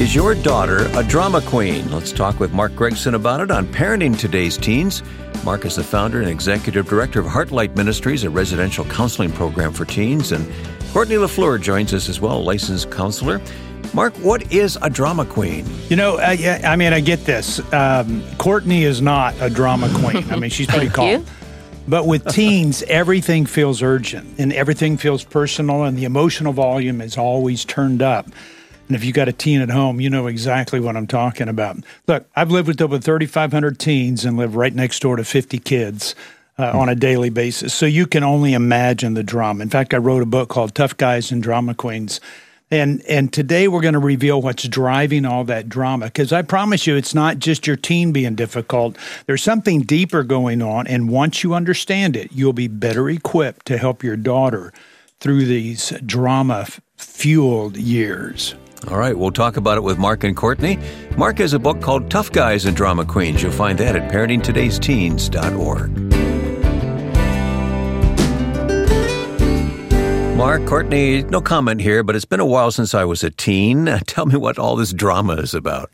Is your daughter a drama queen? Let's talk with Mark Gregson about it on Parenting Today's Teens. Mark is the founder and executive director of Heartlight Ministries, a residential counseling program for teens. And Courtney LaFleur joins us as well, a licensed counselor. Mark, what is a drama queen? You know, I get this. Courtney is not a drama queen. I mean, she's pretty calm. But with teens, everything feels urgent and everything feels personal, and the emotional volume is always turned up. And if you got a teen at home, you know exactly what I'm talking about. Look, I've lived with over 3,500 teens and live right next door to 50 kids on a daily basis. So you can only imagine the drama. In fact, I wrote a book called Tough Guys and Drama Queens. And today we're going to reveal what's driving all that drama, because I promise you it's not just your teen being difficult. There's something deeper going on, and once you understand it, you'll be better equipped to help your daughter through these drama-fueled years. All right, we'll talk about it with Mark and Courtney. Mark has a book called Tough Guys and Drama Queens. You'll find that at parentingtodaysteens.org. Mark, Courtney, no comment here, but it's been a while since I was a teen. Tell me what all this drama is about.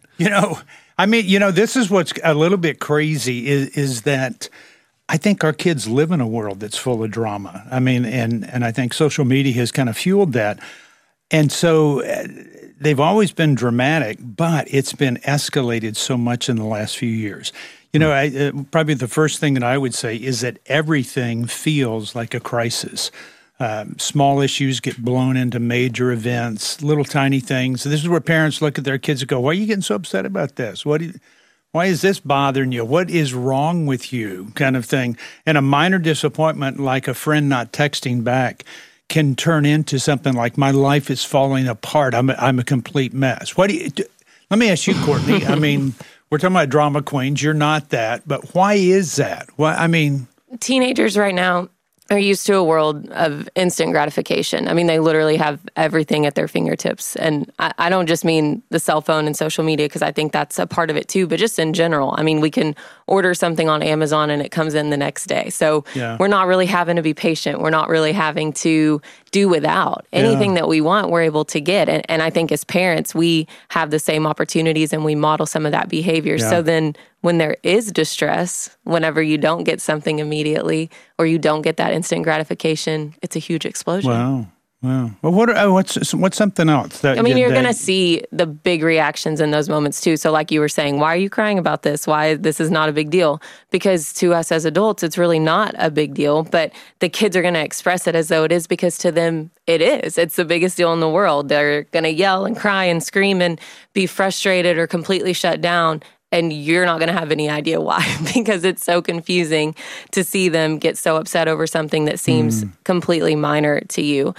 This is what's a little bit crazy is that I think our kids live in a world that's full of drama. I mean, and I think social media has kind of fueled that. And so they've always been dramatic, but it's been escalated so much in the last few years. You know, probably the first thing that I would say is that everything feels like a crisis. Small issues get blown into major events, little tiny things. This is where parents look at their kids and go, why are you getting so upset about this? Why is this bothering you? What is wrong with you? Kind of thing. And a minor disappointment, like a friend not texting back, can turn into something like, my life is falling apart. I'm a complete mess. Let me ask you, Courtney. I mean, we're talking about drama queens. You're not that. But why is that? Teenagers right now are used to a world of instant gratification. I mean, they literally have everything at their fingertips. And I don't just mean the cell phone and social media, because I think that's a part of it too, but just in general. I mean, we can order something on Amazon and it comes in the next day. So We're not really having to be patient. We're not really having to do without. Anything that we want, we're able to get. And I think as parents, we have the same opportunities and we model some of that behavior. Yeah. So then when there is distress, whenever you don't get something immediately or you don't get that instant gratification, it's a huge explosion. Wow. Well, what's something else? You're going to see the big reactions in those moments too. So like you were saying, why are you crying about this? Why this is not a big deal? Because to us as adults, it's really not a big deal. But the kids are going to express it as though it is, because to them, it is. It's the biggest deal in the world. They're going to yell and cry and scream and be frustrated or completely shut down. And you're not going to have any idea why, because it's so confusing to see them get so upset over something that seems completely minor to you.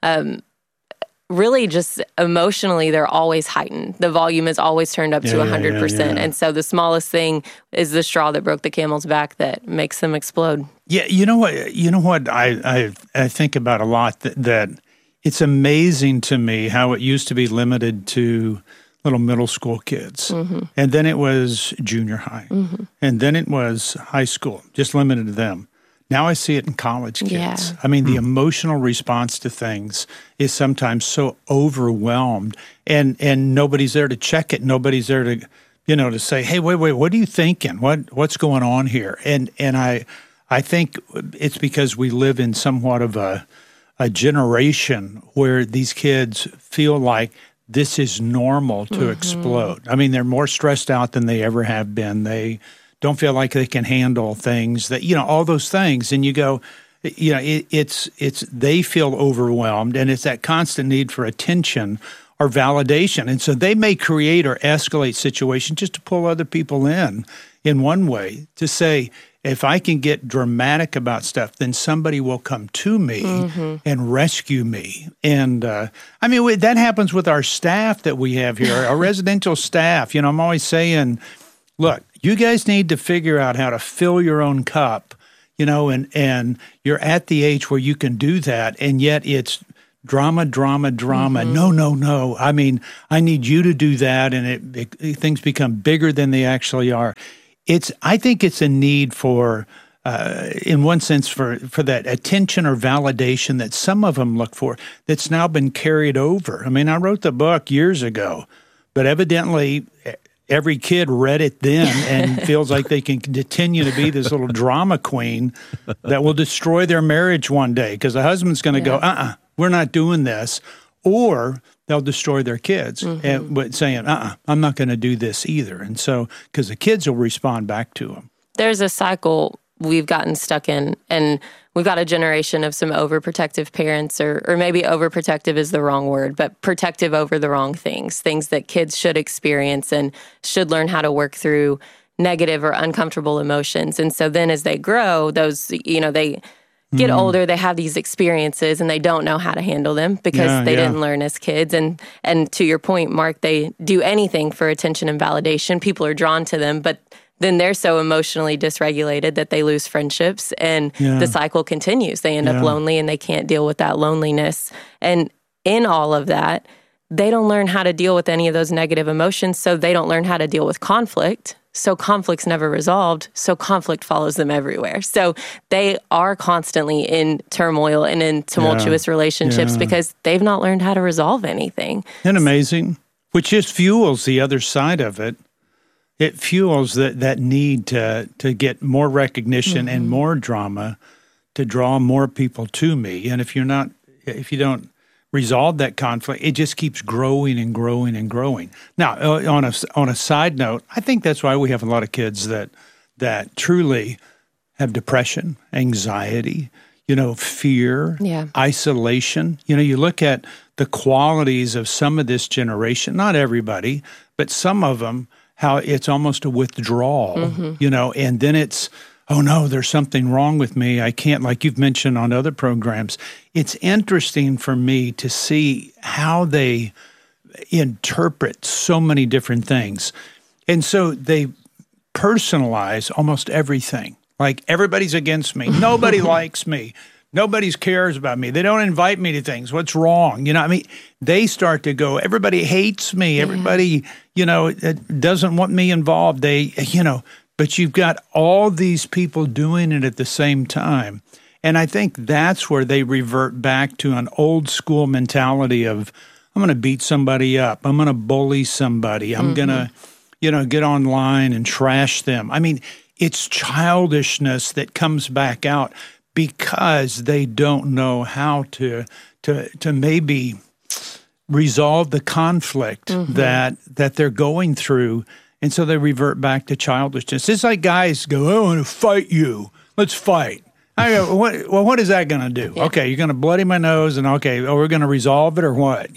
Really just emotionally, they're always heightened. The volume is always turned up to 100%. Yeah. And so the smallest thing is the straw that broke the camel's back that makes them explode. Yeah, you know what I think about a lot, that it's amazing to me how it used to be limited to little middle school kids. Mm-hmm. And then it was junior high. Mm-hmm. And then it was high school, just limited to them. Now I see it in college kids. Yeah. I mean, the emotional response to things is sometimes so overwhelmed, and nobody's there to check it. Nobody's there to, to say, hey, wait, what are you thinking? What's going on here? And I think it's because we live in somewhat of a generation where these kids feel like this is normal to explode. I mean, they're more stressed out than they ever have been. They don't feel like they can handle things, that, all those things. And you go, it's they feel overwhelmed, and it's that constant need for attention or validation. And so they may create or escalate situations just to pull other people in one way, to say, if I can get dramatic about stuff, then somebody will come to me and rescue me. And that happens with our staff that we have here, our residential staff. I'm always saying, look, you guys need to figure out how to fill your own cup, and you're at the age where you can do that, and yet it's drama. No. I mean, I need you to do that, and things become bigger than they actually are. I think it's a need for, in one sense, for that attention or validation that some of them look for, that's now been carried over. I mean, I wrote the book years ago, but evidently every kid read it then and feels like they can continue to be this little drama queen that will destroy their marriage one day because the husband's going to go, we're not doing this. Or they'll destroy their kids but saying, I'm not going to do this either. And so, because the kids will respond back to them. There's a cycle we've gotten stuck in, and we've got a generation of some overprotective parents, or maybe overprotective is the wrong word, but protective over the wrong things that kids should experience and should learn how to work through negative or uncomfortable emotions. And so then as they grow, those, they get older, they have these experiences and they don't know how to handle them because they didn't learn as kids. And to your point, Mark, they do anything for attention and validation. People are drawn to them, but then they're so emotionally dysregulated that they lose friendships and the cycle continues. They end up lonely and they can't deal with that loneliness. And in all of that, they don't learn how to deal with any of those negative emotions, so they don't learn how to deal with conflict. So conflict's never resolved, so conflict follows them everywhere. So they are constantly in turmoil and in tumultuous relationships because they've not learned how to resolve anything. Isn't it amazing? Which just fuels the other side of it. It fuels that need to get more recognition and more drama to draw more people to me. And if you don't resolve that conflict, it just keeps growing and growing and growing. Now, on a side note, I think that's why we have a lot of kids that truly have depression, anxiety, fear, isolation. You look at the qualities of some of this generation, not everybody, but some of them, how it's almost a withdrawal, and then it's, oh no, there's something wrong with me. I can't, like you've mentioned on other programs. It's interesting for me to see how they interpret so many different things. And so they personalize almost everything. Like everybody's against me. Nobody likes me. Nobody cares about me. They don't invite me to things. What's wrong? They start to go, everybody hates me. Everybody, doesn't want me involved. But you've got all these people doing it at the same time. And I think that's where they revert back to an old school mentality of, I'm going to beat somebody up. I'm going to bully somebody. I'm going to, get online and trash them. I mean, it's childishness that comes back out because they don't know how to maybe resolve the conflict that they're going through. And so they revert back to childishness. It's like guys go, I want to fight you. Let's fight. I go, what is that going to do? Yeah. Okay, you're going to bloody my nose, and we're going to resolve it or what?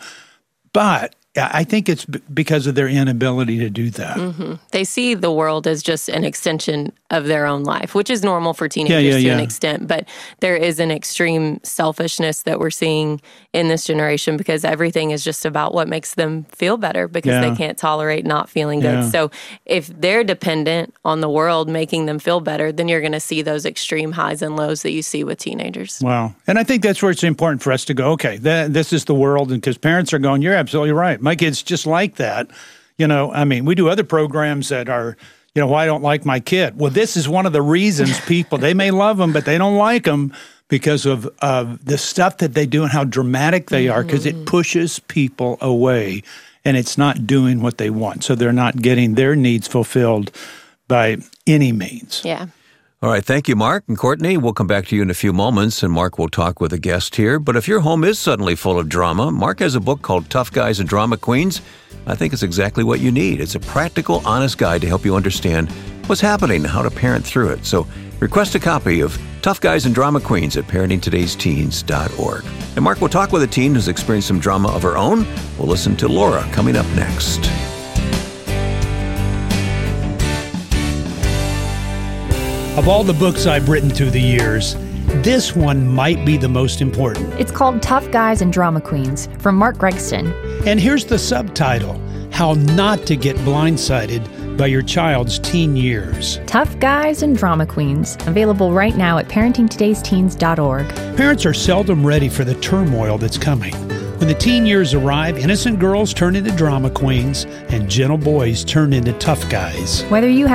But I think it's because of their inability to do that. They see the world as just an extension of their own life, which is normal for teenagers to an extent. But there is an extreme selfishness that we're seeing in this generation because everything is just about what makes them feel better because they can't tolerate not feeling good. So if they're dependent on the world making them feel better, then you're going to see those extreme highs and lows that you see with teenagers. Wow. And I think that's where it's important for us to go, okay, this is the world. And because parents are going, you're absolutely right. My kid's just like that. We do other programs that are, why I don't like my kid. Well, this is one of the reasons people, they may love them, but they don't like them because of the stuff that they do and how dramatic they are, because it pushes people away and it's not doing what they want. So they're not getting their needs fulfilled by any means. Yeah. All right. Thank you, Mark and Courtney. We'll come back to you in a few moments, and Mark will talk with a guest here. But if your home is suddenly full of drama, Mark has a book called Tough Guys and Drama Queens. I think it's exactly what you need. It's a practical, honest guide to help you understand what's happening and how to parent through it. So request a copy of Tough Guys and Drama Queens at parentingtodaysteens.org. And Mark will talk with a teen who's experienced some drama of her own. We'll listen to Laura coming up next. Of all the books I've written through the years, this one might be the most important. It's called Tough Guys and Drama Queens from Mark Gregston. And here's the subtitle, How Not to Get Blindsided by Your Child's Teen Years. Tough Guys and Drama Queens, available right now at parentingtodaysteens.org. Parents are seldom ready for the turmoil that's coming. When the teen years arrive, innocent girls turn into drama queens and gentle boys turn into tough guys. Whether you have